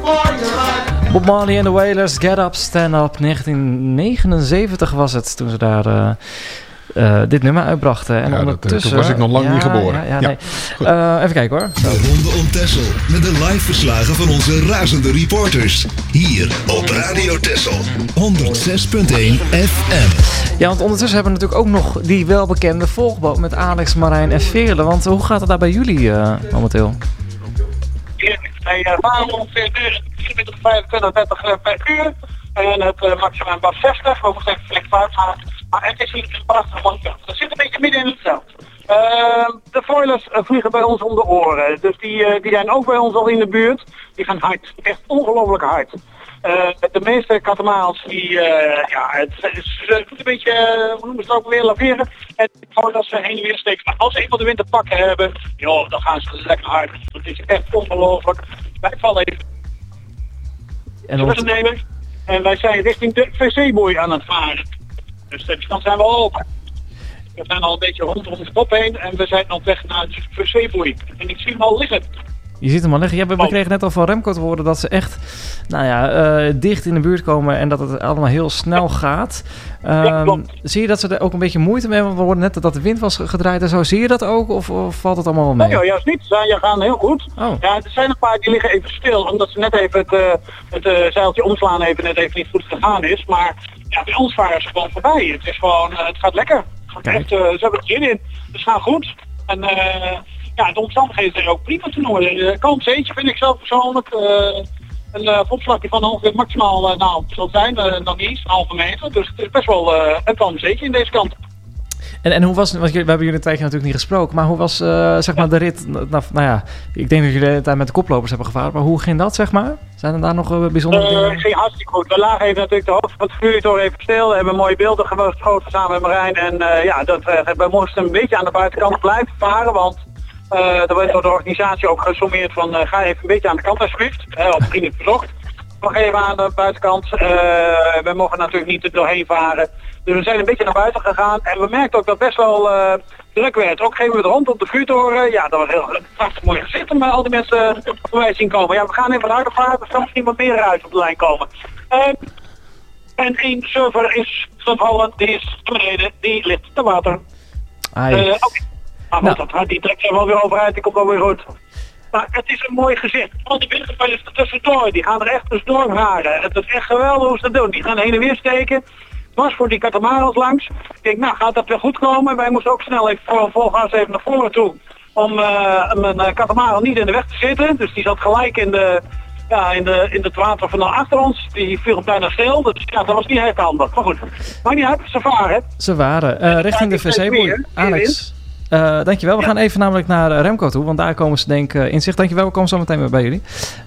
Bob Marley en The Wailers, Get Up, Stand Up. 1979 was het toen ze daar dit nummer uitbrachten. En ondertussen... Toen was ik nog lang niet geboren. Nee. Even kijken hoor. Zo. De Ronde om Texel met de live verslagen van onze razende reporters. Hier op Radio Texel 106.1 FM. Ja, want ondertussen hebben we natuurlijk ook nog die welbekende volgboot met Alex, Marijn en Veerle. Want hoe gaat het daar bij jullie momenteel? Wij varen ongeveer 25 per uur. En het maximum was 60. We moeten even flink vooruit gaan. Maar het is niet prachtig, want het zit een beetje midden in het veld. De foilers vliegen bij ons om de oren. Dus die zijn ook bij ons al in de buurt. Die gaan hard. Echt ongelooflijk hard. De meeste katamaals het doet een beetje, hoe noemen ze het ook weer, laveren. En gewoon dat ze heen en weer steken. Maar als ze eenmaal de wind te pakken hebben, joh, dan gaan ze lekker hard. Het is echt ongelooflijk. Wij vallen even nemen. En wij zijn richting de VC-boei aan het varen. Dus de kant zijn we open. We zijn al een beetje rondom de kop heen en we zijn op weg naar de VC-boei. En ik zie hem al liggen. Je ziet hem al liggen. Ja, we kregen net al van Remco te horen dat ze echt dicht in de buurt komen en dat het allemaal heel snel gaat. Zie je dat ze er ook een beetje moeite mee hebben? We hoorden net dat de wind was gedraaid en zo. Zie je dat ook of valt het allemaal wel mee? Nee, juist niet. Ze gaan heel goed. Oh. Ja, er zijn een paar die liggen even stil, omdat ze net even het zeiltje omslaan net even niet goed gegaan is. Maar ja, bij ons varen ze gewoon voorbij. Het is gewoon, het gaat lekker. Echt, ze hebben het zin in. Ze gaan goed. En de omstandigheden zijn ook prima te noemen. Kalm zeetje vind ik zelf persoonlijk. Een opslagje van ongeveer maximaal, zal zijn, nog niet eens, een halve meter. Dus het is best wel een kalm zeetje in deze kant. En hoe was, want we hebben jullie een tijdje natuurlijk niet gesproken, maar hoe was maar de rit? Ik denk dat jullie de hele tijd met de koplopers hebben gevaren, maar hoe ging dat, zeg maar? Zijn er daar nog bijzondere dingen? Het ging hartstikke goed. We lagen even natuurlijk de hoogte van het vuurtoren even stil, we hebben mooie beelden geschoten samen met Marijn en we moesten een beetje aan de buitenkant blijven varen, want er werd door de organisatie ook gesommeerd van ga even een beetje aan de kant alsjeblieft, op vriendelijk verzocht. Nog even aan de buitenkant. We mogen natuurlijk niet er doorheen varen. Dus we zijn een beetje naar buiten gegaan. En we merkten ook dat het best wel druk werd. Ook geven we rond op de vuurtoren. Ja, dat was heel prachtig mooi gezicht om al die mensen voorbij zien komen. Ja, we gaan even harder varen. Er kan misschien wat meer uit op de lijn komen. En één server is gevallen. Die is beneden. Die ligt te water. Oké. Maar die trekt er wel weer overuit. Die komt wel weer goed. Maar het is een mooi gezicht. Al die winterpijlers er tussendoor, die gaan er echt tussendoor varen. Het is echt geweldig hoe ze dat doen. Die gaan heen en weer steken. Was voor die katamarans langs. Ik denk, gaat dat weer goed komen? Wij moesten ook snel even volgas even naar voren toe. Om een katamaran niet in de weg te zitten. Dus die zat gelijk in het water van achter ons. Die viel bijna stil. Dus ja, dat was niet heel handig. Maar goed, maar niet uit, ze varen. Ze waren richting de VC-boei. Alex. Dankjewel. We gaan even namelijk naar Remco toe, want daar komen ze denk ik in zicht. Dankjewel, we komen zo meteen weer bij jullie.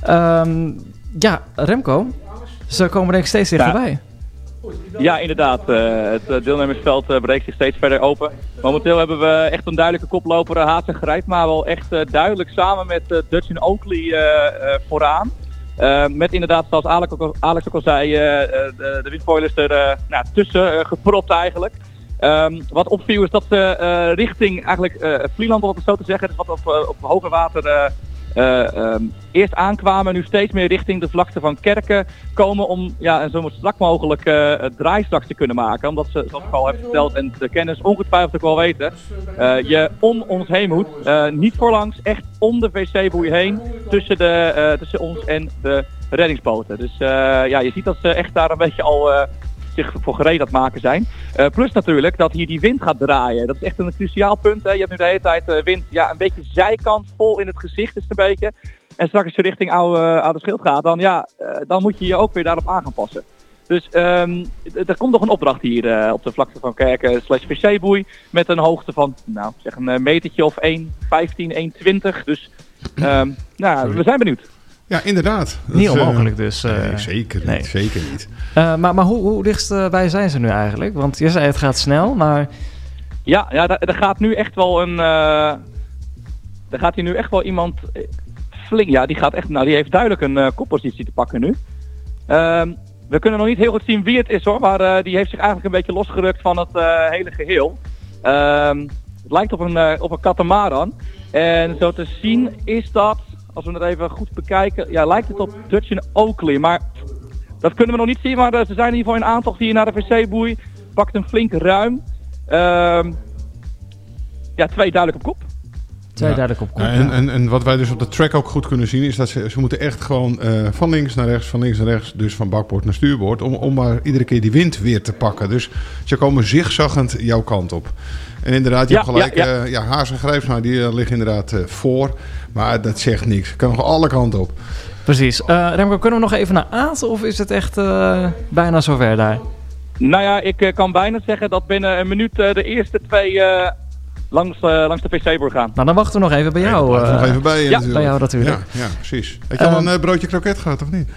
Remco, ze komen denk ik steeds dichterbij. Ja, inderdaad. Het deelnemersveld breekt zich steeds verder open. Momenteel hebben we echt een duidelijke koploper, Hazen Grijp, maar wel echt duidelijk samen met Dutch en Oakley vooraan. Met inderdaad, zoals Alex ook al zei, de windfoilers er tussen gepropt eigenlijk. Wat opviel is dat ze richting eigenlijk Vlieland, om het zo te zeggen, dus wat op hoger water eerst aankwamen, nu steeds meer richting de vlakte van Kerken komen om zo strak mogelijk draaistraks te kunnen maken. Omdat ze, zoals ik al heb verteld en de kennis ongetwijfeld ook wel weten, je om ons heen moet. Niet voorlangs, echt om de VC-boei heen, tussen ons en de reddingsboten. Dus je ziet dat ze echt daar een beetje al zich voor gereed aan het maken zijn. Plus natuurlijk dat hier die wind gaat draaien. Dat is echt een cruciaal punt. Hè. Je hebt nu de hele tijd wind, een beetje zijkant vol in het gezicht is het een beetje. En straks als je richting oude Schild gaat, dan moet je je ook weer daarop aan gaan passen. Dus er komt nog een opdracht hier op de vlakte van Kerken /VC-boei met een hoogte van, een metertje of 1,15, 1,20. Dus we zijn benieuwd. Ja, inderdaad. Niet onmogelijk dus. Nee, zeker niet. Nee. Zeker niet. Maar hoe dichtbij zijn ze nu eigenlijk? Want je zei het gaat snel, maar... Ja, er gaat nu echt wel er gaat hier nu echt wel iemand flink... Ja, die gaat echt... die heeft duidelijk een koppositie te pakken nu. We kunnen nog niet heel goed zien wie het is hoor, maar die heeft zich eigenlijk een beetje losgerukt van het hele geheel. Het lijkt op een katamaran. En zo te zien is dat... als we het even goed bekijken, ja, lijkt het op Dutch en Oakley. Maar dat kunnen we nog niet zien, maar ze zijn in ieder geval in aantocht hier naar de wc-boei. Pakt hem flink ruim. Ja, 2 duidelijk op kop. Duidelijk op kop. En wat wij dus op de track ook goed kunnen zien is dat ze moeten echt gewoon van links naar rechts, dus van bakboord naar stuurboord, om maar iedere keer die wind weer te pakken. Dus ze komen zigzaggend jouw kant op. En inderdaad, je hebt gelijk, Haas en Grijpsma, die liggen inderdaad voor, maar dat zegt niks. Het kan nog alle kanten op. Precies. Remco, kunnen we nog even naar Aad of is het echt bijna zover daar? Nou ja, ik kan bijna zeggen dat binnen een minuut de eerste 2... langs de wc-boer gaan. Nou, dan wachten we nog even bij jou. Nog even bij je natuurlijk. Bij jou natuurlijk. Ja, precies. Heb je al een broodje kroket gehad, of niet?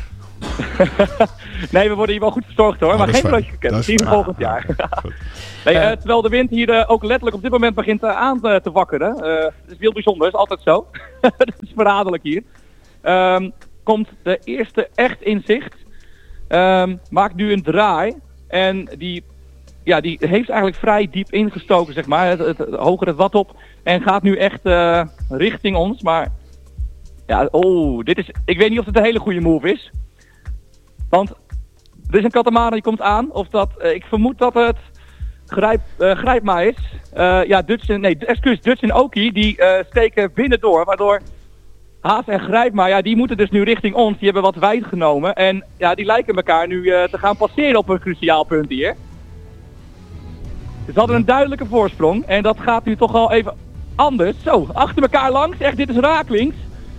Nee, we worden hier wel goed verzorgd hoor. Maar geen broodje kroket. Dat zien we volgend jaar. Nee, terwijl de wind hier ook letterlijk op dit moment begint aan te wakkeren. Het is heel bijzonder, is altijd zo. Dat is verraderlijk hier. Komt de eerste echt in zicht. Maakt nu een draai. En die heeft eigenlijk vrij diep ingestoken, zeg maar. Het hoger het wat op. En gaat nu echt richting ons. Maar ja, ik weet niet of het een hele goede move is. Want er is een katamaran die komt aan. Of dat, ik vermoed dat het Grijpma is. Dutch en Oki, die steken binnendoor. Waardoor Haas en Grijpma, die moeten dus nu richting ons. Die hebben wat wijd genomen. En ja, die lijken elkaar nu te gaan passeren op een cruciaal punt hier. Ze hadden een duidelijke voorsprong en dat gaat nu toch al even anders. Zo, achter elkaar langs. Echt, dit is rakelings.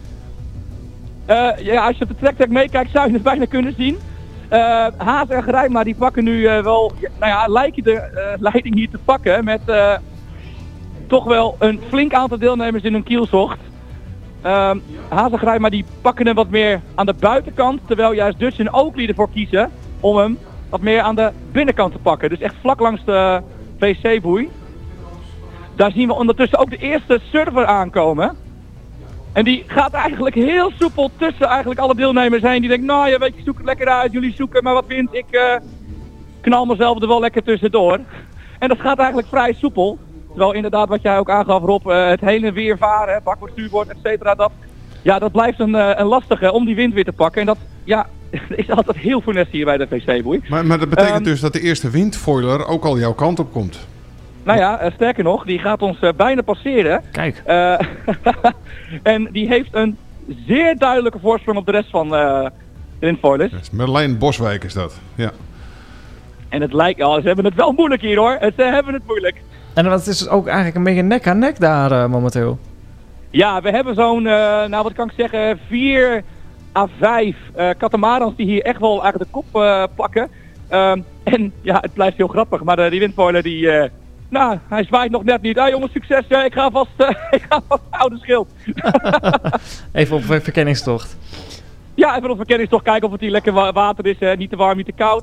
Als je op de track meekijkt zou je het bijna kunnen zien. Haas en Grijpma die pakken nu lijken de leiding hier te pakken met toch wel een flink aantal deelnemers in hun kielzocht. Haas en Grijpma die pakken hem wat meer aan de buitenkant, terwijl juist Dutch en Oakley ervoor kiezen om hem wat meer aan de binnenkant te pakken. Dus echt vlak langs de wc-boei. Daar zien we ondertussen ook de eerste surfer aankomen. En die gaat eigenlijk heel soepel tussen eigenlijk alle deelnemers heen. Die denkt, nou ja, weet je, zoek het lekker uit. Jullie zoeken maar wat wind. Ik knal mezelf er wel lekker tussendoor. En dat gaat eigenlijk vrij soepel. Terwijl inderdaad, wat jij ook aangaf Rob, het heen en weer varen, bakboord, stuurboord, et cetera. Dat blijft een lastige om die wind weer te pakken. En dat, is altijd heel funest hier bij de wc-boei. Maar dat betekent dus dat de eerste windfoiler ook al jouw kant op komt. Nou ja, sterker nog, die gaat ons bijna passeren. Kijk. En die heeft een zeer duidelijke voorsprong op de rest van de windfoilers. Merlijn Boswijk is dat, ja. En het lijkt, ze hebben het wel moeilijk hier hoor. Ze hebben het moeilijk. En dat is ook eigenlijk een beetje nek aan nek daar momenteel. Ja, we hebben zo'n, wat kan ik zeggen, 4 à 5 katamarans die hier echt wel eigenlijk de kop pakken. En ja, het blijft heel grappig, maar die windfoiler die... hij zwaait nog net niet. Jongens, succes. Ik ga vast oude schild. Even op verkenningstocht. Ja, even op verkenningstocht kijken of het hier lekker water is. Niet te warm, niet te koud.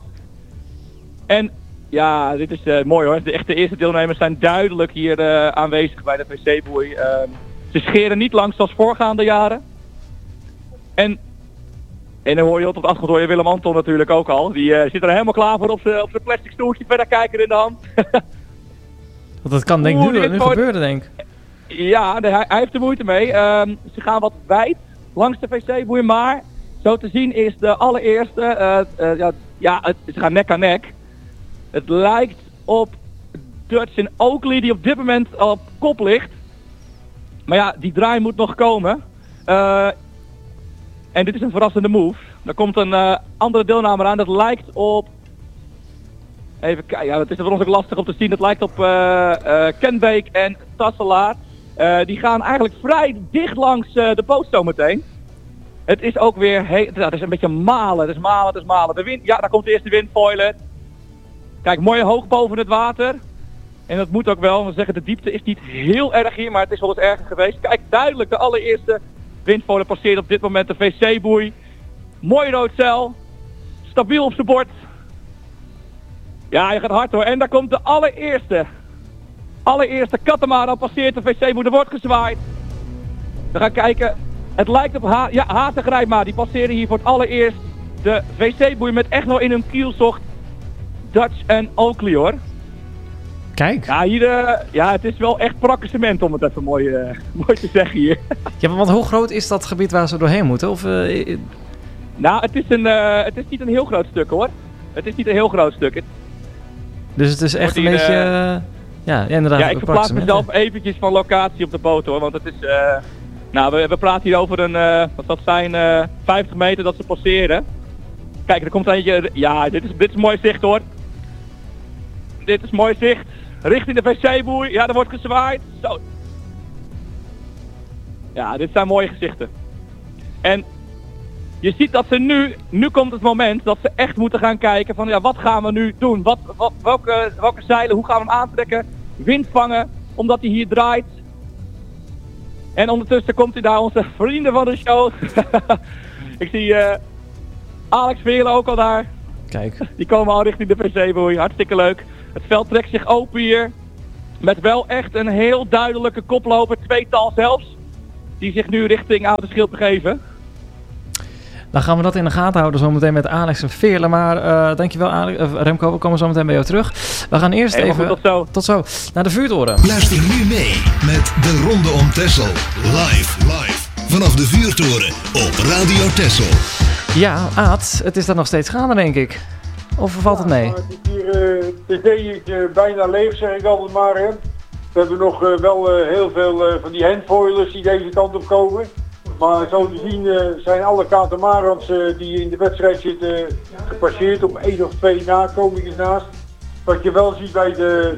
En ja, dit is mooi hoor. De eerste deelnemers zijn duidelijk hier aanwezig bij de wc-boei. Ze scheren niet langs zoals voorgaande jaren. En dan hoor je op de achtergrond hoor je Willem Anton natuurlijk ook al. Die zit er helemaal klaar voor op zijn plastic stoeltje verder kijken in de hand. Want dat kan denk ik nu gebeuren, denk ik. Ja, hij heeft er moeite mee. Ze gaan wat wijd langs de wc-boei, maar zo te zien is de allereerste, ze gaan nek aan nek. Het lijkt op Dutch en Oakley die op dit moment op kop ligt. Maar ja, die draai moet nog komen. En dit is een verrassende move. Er komt een andere deelnemer aan, dat lijkt op... Even kijken, dat is voor ons ook lastig om te zien. Het lijkt op Ken Beek en Tasselaar. Die gaan eigenlijk vrij dicht langs de boot zometeen. Het is ook weer, het is een beetje malen. Het is malen. De wind, daar komt de eerste windfoiler. Kijk, mooi hoog boven het water. En dat moet ook wel. We zeggen de diepte is niet heel erg hier, maar het is wel eens erger geweest. Kijk, duidelijk de allereerste windfoiler passeert op dit moment de wc-boei. Mooi rood zeil. Stabiel op zijn bord. Ja, je gaat hard hoor. En daar komt de allereerste katamaran passeert de wc-boei. Er wordt gezwaaid. We gaan kijken. Het lijkt op Haas en Grijpma. Die passeren hier voor het allereerst de wc-boei met echt nog in hun kielzocht Dutch en Oakley hoor. Kijk. Ja, hier, het is wel echt prakkecement om het even mooi te zeggen hier. Ja, want hoe groot is dat gebied waar ze doorheen moeten? Of, Nou, het is niet een heel groot stuk hoor. Het is niet een heel groot stuk. Dus het is echt een beetje... ja, inderdaad. Ja, ik verplaats mezelf eventjes van locatie op de boot hoor. Want het is... we praten hier over een... wat dat zijn 50 meter dat ze passeren. Kijk, er komt eentje... Ja, dit is mooi zicht hoor. Dit is mooi zicht. Richting de wc-boei. Ja, er wordt gezwaaid. Zo. Ja, dit zijn mooie gezichten. En je ziet dat ze nu komt het moment dat ze echt moeten gaan kijken van ja, wat gaan we nu doen? Welke zeilen, hoe gaan we hem aantrekken? Wind vangen, omdat hij hier draait. En ondertussen komt hij daar onze vrienden van de show. Ik zie Alex Veerle ook al daar. Kijk. Die komen al richting de wc-boei. Hartstikke leuk. Het veld trekt zich open hier. Met wel echt een heel duidelijke koploper, tweetal zelfs. Die zich nu richting Oudeschip begeven. Dan gaan we dat in de gaten houden zometeen met Alex en Veerle. Maar dankjewel Remco, we komen zo meteen bij jou terug. We gaan eerst even goed, tot zo naar de vuurtoren. Luister nu mee met de Ronde om Texel. Live vanaf de vuurtoren op Radio Texel. Ja, Aad, het is daar nog steeds gaande denk ik. Of valt het mee? Het is hier tv bijna leeg, zeg ik altijd maar. Hè. We hebben nog wel heel veel van die handfoilers die deze kant op komen. Maar zo te zien zijn alle katamarans die in de wedstrijd zitten gepasseerd. Op 1 of 2 na kom ik eens naast. Wat je wel ziet bij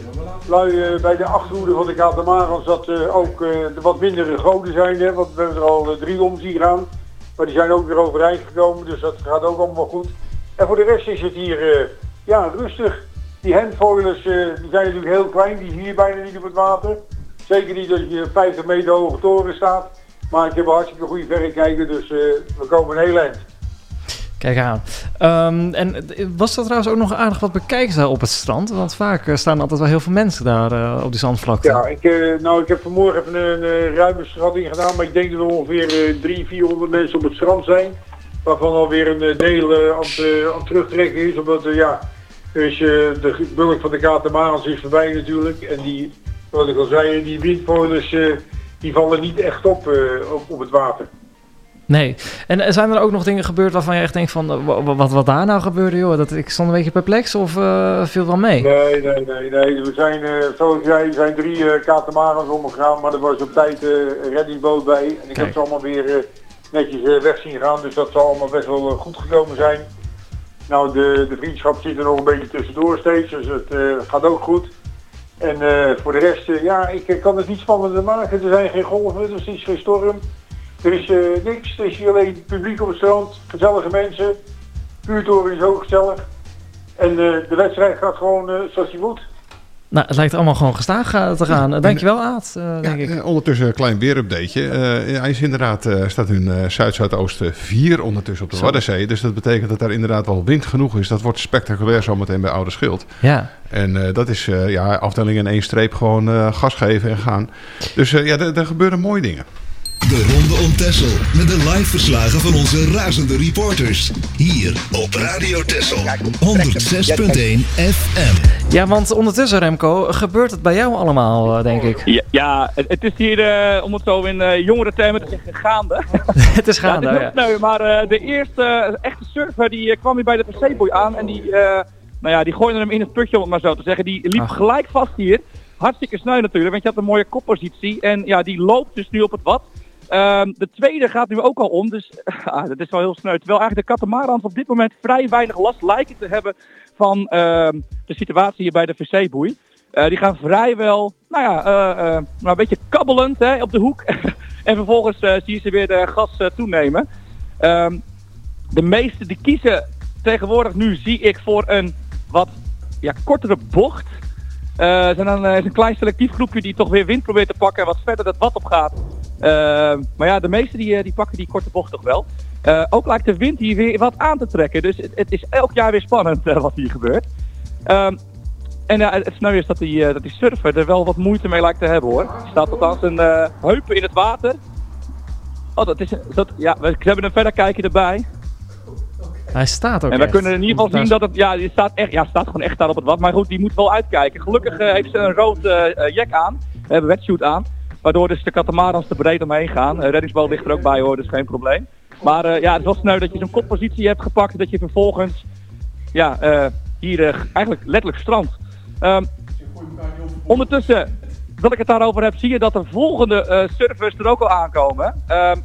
de achterhoede van de katamarans dat ook de wat mindere goden zijn. Hè, want we hebben er al 3 om zien gaan. Maar die zijn ook weer overeind gekomen, dus dat gaat ook allemaal goed. En voor de rest is het hier rustig. Die handfoilers die zijn natuurlijk heel klein, die zie je bijna niet op het water. Zeker niet dat je 50 meter hoge toren staat. Maar ik heb een hartstikke goede verrekijker, dus we komen een heel eind. Kijk aan. En was er trouwens ook nog aardig wat bekijks daar op het strand? Want vaak staan altijd wel heel veel mensen daar op die zandvlakte. Ja, ik heb vanmorgen even een ruime schatting gedaan, maar ik denk dat er ongeveer 300-400 mensen op het strand zijn. Waarvan alweer een deel aan het terugtrekken is, omdat dus, de bulk van de katamarans is voorbij natuurlijk. En die, wat ik al zei, die windfoilers die vallen niet echt op het water. Nee. En zijn er ook nog dingen gebeurd waarvan je echt denkt van wat daar nou gebeurde joh? Ik stond een beetje perplex of viel wel mee? Nee. We zijn, zoals jij, er zijn 3 katamarans omgegaan, maar er was op tijd een reddingsboot bij. En ik heb ze allemaal weer netjes weg zien gaan, dus dat zal allemaal best wel goed gekomen zijn. Nou, de vriendschap zit er nog een beetje tussendoor steeds, dus het gaat ook goed. En voor de rest, ik kan het niet spannender maken. Er zijn geen golven, dus er is geen storm. Er is niks, er is hier alleen publiek op het strand, gezellige mensen. Vuurtoren is ook gezellig. En de wedstrijd gaat gewoon zoals die moet. Nou, het lijkt allemaal gewoon gestaag te gaan. Dankjewel Aad, denk ik. Ondertussen een klein weerupdateje. Hij is inderdaad, staat in zuid-zuidoosten 4 ondertussen op de Waddenzee. Dus dat betekent dat daar inderdaad wel wind genoeg is. Dat wordt spectaculair zometeen bij Ouderschild. Ja. En dat is afdeling in 1 streep gewoon gas geven en gaan. Dus er gebeuren mooie dingen. De Ronde om Texel met de live verslagen van onze razende reporters. Hier op Radio Texel 106.1 FM. Ja, want ondertussen Remco, gebeurt het bij jou allemaal, denk ik? Ja, het is hier, om het zo in jongere termen te zeggen, gaande. Het is gaande, ja. Nee, maar de eerste echte surfer die kwam hier bij de wc-boei aan en die gooide hem in het putje, om het maar zo te zeggen. Die liep gelijk vast hier. Hartstikke sneu natuurlijk, want je had een mooie koppositie. En ja, die loopt dus nu op het wad. De tweede gaat nu ook al om, dus dat is wel heel sneu. Terwijl eigenlijk de katamarans op dit moment vrij weinig last lijken te hebben van de situatie hier bij de wc-boei. Die gaan vrijwel, een beetje kabbelend op de hoek. En vervolgens zie je ze weer de gas toenemen. De meeste die kiezen tegenwoordig nu, zie ik, voor een wat kortere bocht. Er is een klein selectief groepje die toch weer wind probeert te pakken en wat verder dat wat op gaat. Maar ja, de meesten die pakken die korte bocht toch wel. Ook lijkt de wind hier weer wat aan te trekken. Dus het is elk jaar weer spannend wat hier gebeurt. En het sneu is dat die surfer er wel wat moeite mee lijkt te hebben hoor. Er staat althans een heupen in het water. Oh, we hebben een verder kijkje erbij. Hij staat ook En wij echt. kunnen in ieder geval zien dat het... Ja, die staat gewoon echt daar op het wat. Maar goed, die moet wel uitkijken. Gelukkig heeft ze een rood jack aan. We hebben wetsuit aan. Waardoor dus de katamarans te breed omheen gaan. Reddingsboot ligt er ook bij hoor, dus geen probleem. Maar het is wel sneu dat je zo'n koppositie hebt gepakt. Dat je vervolgens hier eigenlijk letterlijk strandt. Ondertussen, dat ik het daarover heb, zie je dat de volgende surfers er ook al aankomen.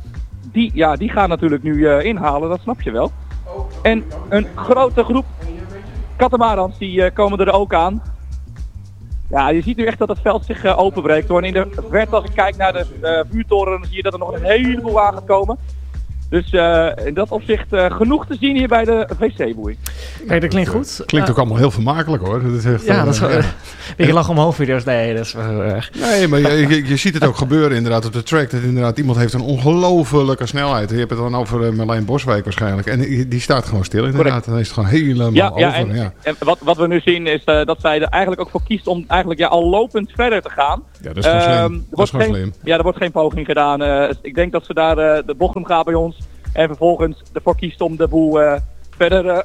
Die gaan natuurlijk nu inhalen, dat snap je wel. En een grote groep katamarans die komen er ook aan. Ja, je ziet nu echt dat het veld zich openbreekt hoor. En in de verte, als ik kijk naar de vuurtoren, dan zie je dat er nog een heleboel aan gaat komen. Dus in dat opzicht genoeg te zien hier bij de wc-boei. Kijk, dat klinkt goed. Klinkt ook allemaal heel vermakelijk hoor. Dat is echt, Ja, dat is wel... Je lach omhoog video's. Nee, dat is wel heel erg. Nee, maar je ziet het ook gebeuren inderdaad op de track. Dat inderdaad iemand heeft een ongelofelijke snelheid. Je hebt het dan over Marlijn Boswijk waarschijnlijk. En die staat gewoon stil inderdaad. Dan is het gewoon helemaal over. En wat we nu zien is dat zij er eigenlijk ook voor kiest om eigenlijk al lopend verder te gaan. Ja, dat is gewoon slim. Ja, er wordt geen poging gedaan. Ik denk dat ze daar de bocht om gaat bij ons. En vervolgens ervoor kiest om de boel verder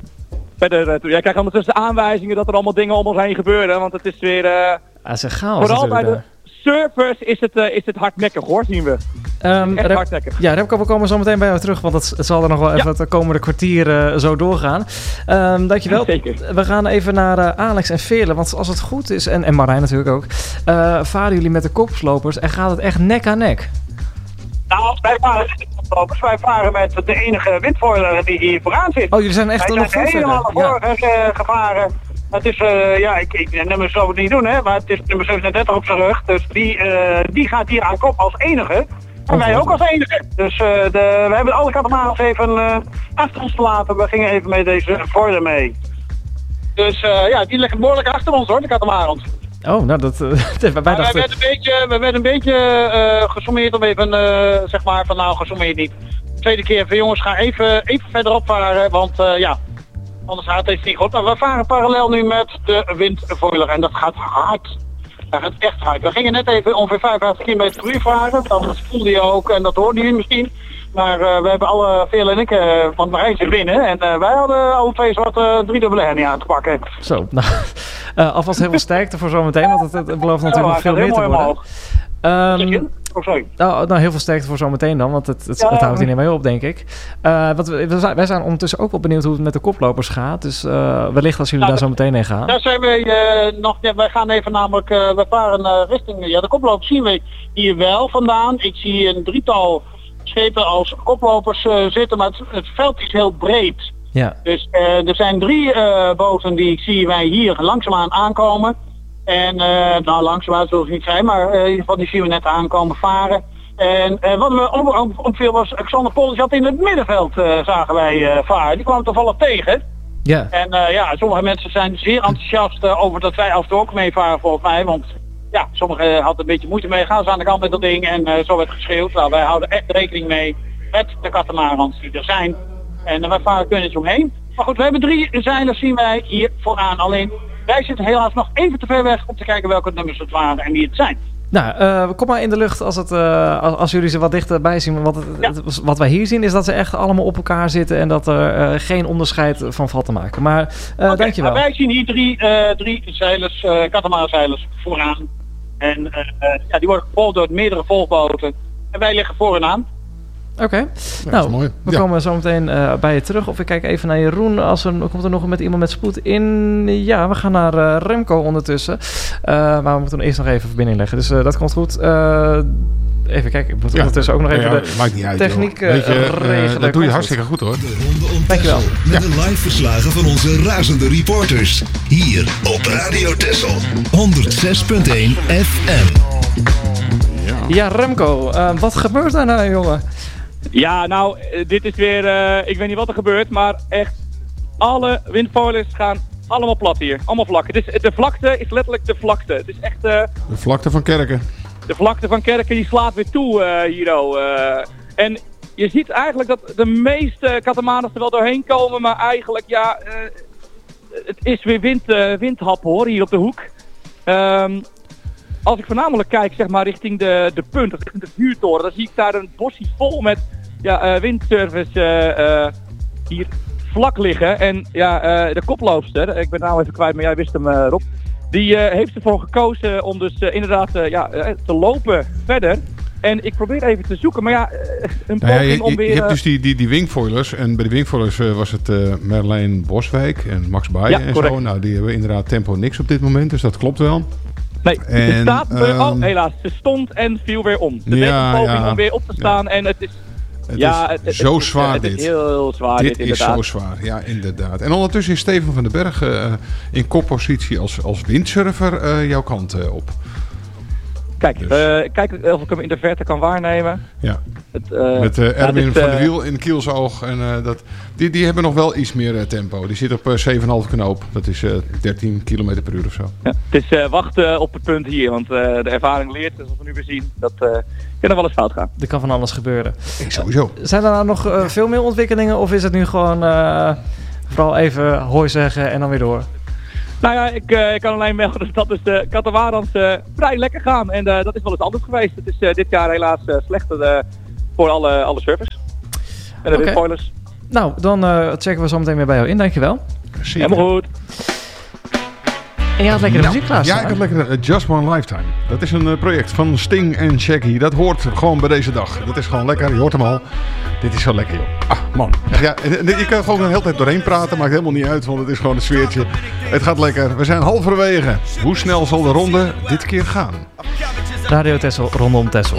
jij krijgt ondertussen aanwijzingen dat er allemaal dingen om ons heen gebeuren. Want het is weer... is een chaos vooral bij natuurlijk, de surfers is het hardnekkig hoor, zien we. Echt hardnekkig. Ja, Remco, we komen zo meteen bij jou terug. Want het zal er nog wel even het komende kwartier zo doorgaan. Dankjewel. Zeker. We gaan even naar Alex en Veerle. Want als het goed is, en Marijn natuurlijk ook, varen jullie met de kopslopers en gaat het echt nek aan nek? Nou, wij varen met de enige windfoiler die hier vooraan zit. Oh, jullie zijn echt nog veel helemaal verder. voor gevaren. Het is, ik neem zo het niet doen, hè, maar het is nummer 37 op zijn rug. Dus die gaat hier aan kop als enige. En wij ook als enige. Dus we hebben alle katamarans even achter ons gelaten. We gingen even met deze foiler mee. Dus die liggen behoorlijk achter ons hoor, de katamarans. Oh, nou dat... wij dachten... We werden een beetje gesommeerd om even, zeg maar, van nou gesommeerd niet. Tweede keer van jongens, ga even verderop varen, want anders gaat het niet goed. Maar we varen parallel nu met de windfoiler en dat gaat hard. Dat gaat echt hard. We gingen net even ongeveer 55 km/h varen, dat voelde je ook en dat hoorde je misschien. Maar we hebben alle Veerle en ik, want Marijn zit binnen en wij hadden alle twee wat driedubbele hernia aan te pakken. Zo, nou, alvast heel veel sterkte voor zometeen, want het belooft natuurlijk nog veel meer te worden. Nou, heel veel sterkte voor zometeen dan, want het houdt hier niet mee op, denk ik. Wij zijn ondertussen ook wel benieuwd hoe het met de koplopers gaat. Dus wellicht als jullie daar zo meteen heen gaan. Daar zijn wij wij gaan even namelijk, we varen richting, de koplopers zien we hier wel vandaan. Ik zie een drietal schepen als koplopers zitten, maar het veld is heel breed. Ja. Dus er zijn 3 boten die zien wij hier langzaamaan aankomen. En langzaamaan zullen ze niet zijn, maar in ieder geval die zien we net aankomen varen. En wat me opviel was, Xander Pols had in het middenveld zagen wij varen. Die kwam toevallig tegen. Ja. En sommige mensen zijn zeer enthousiast over dat wij af en toe ook meevaren volgens mij. Want ja, sommigen hadden een beetje moeite mee. Gaan ze aan de kant met dat ding en zo werd geschreeuwd. Nou, wij houden echt rekening mee met de katamarans die er zijn. En wij varen kunstjes omheen. Maar goed, we hebben 3 zeilers zien wij hier vooraan. Alleen wij zitten helaas nog even te ver weg om te kijken welke nummers het waren en wie het zijn. Nou, kom maar in de lucht als jullie ze wat dichterbij zien. Want wat wij hier zien is dat ze echt allemaal op elkaar zitten en dat er geen onderscheid van valt te maken. Maar dankjewel. Wij zien hier 3 zeilers, katamaranzeilers vooraan. En die worden gevolgd door meerdere volgboten. En wij liggen voor en aan. Oké. Nou, mooi. We komen zo meteen bij je terug. Of ik kijk even naar Jeroen. Komt er nog met iemand met spoed in? Ja, we gaan naar Remco ondertussen. Maar we moeten eerst nog even verbinding leggen. Dus dat komt goed. Even kijken. Ik moet ondertussen ook nog even de techniek regelen. Dat doe je hartstikke goed hoor. Dankjewel. Met de live verslagen van onze razende reporters. Hier op Radio Texel. 106.1 FM. Ja, Remco. Wat gebeurt daar nou, jongen? Ja, nou, dit is weer, ik weet niet wat er gebeurt, maar echt alle windfoilers gaan allemaal plat hier. Allemaal vlakken. Dus de vlakte is letterlijk de vlakte. Het is echt... de vlakte van Kerken. De vlakte van Kerken, die slaat weer toe hier. En je ziet eigenlijk dat de meeste katamarans er wel doorheen komen, maar eigenlijk, het is weer windhap hoor, hier op de hoek. Als ik voornamelijk kijk, zeg maar, richting de punt, richting de vuurtoren, dan zie ik daar een bosje vol met windservice hier vlak liggen. En ja, de koploopster, ik ben nou even kwijt, maar jij wist hem, Rob. Die heeft ervoor gekozen om dus inderdaad te lopen verder. En ik probeer even te zoeken, maar ja, een poging om weer... Je hebt dus die wingfoilers. En bij de wingfoilers was het Merlijn Boswijk en Max Baaien en correct. zo. Nou, die hebben inderdaad tempo niks op dit moment, dus dat klopt wel. Nee, En, ze staat... helaas, ze stond en viel weer om. Ze deed een poging om weer op te staan en het is... Het is zo zwaar dit. Het is heel zwaar Dit is inderdaad. zo zwaar, ja, inderdaad. En ondertussen is Steven van den Berg in koppositie als windsurfer jouw kant op. Kijk, Dus. kijk of ik hem in de verte kan waarnemen. Ja. Met Erwin van der Wiel in Kielsoog. En, die hebben nog wel iets meer tempo. Die zit op 7,5 knoop. Dat is 13 km per uur of zo. Ja, het is wachten op het punt hier, want de ervaring leert, zoals we nu weer zien, dat kan er wel eens fout gaan. Er kan van alles gebeuren. Sowieso. Zijn er nou nog veel meer ontwikkelingen of is het nu gewoon vooral even hoi zeggen en dan weer door? Nou ja, ik kan alleen melden dat dus de Catamarans vrij lekker gaan. En dat is wel eens anders geweest. Het is dit jaar helaas slechter voor alle surfers. En de windfoilers. Nou, dan checken we zo meteen weer bij jou in. Dankjewel. Zeker. Helemaal goed. En je had lekker de muziek klaarstaan. Ja, ik had lekker Just One Lifetime. Dat is een project van Sting en Shaggy. Dat hoort gewoon bij deze dag. Dat is gewoon lekker. Je hoort hem al. Dit is zo lekker, joh. Ah, man. Ja, je kan gewoon de hele tijd doorheen praten. Maakt helemaal niet uit, want het is gewoon een sfeertje. Het gaat lekker. We zijn halverwege. Hoe snel zal de ronde dit keer gaan? Radio Texel rondom Texel.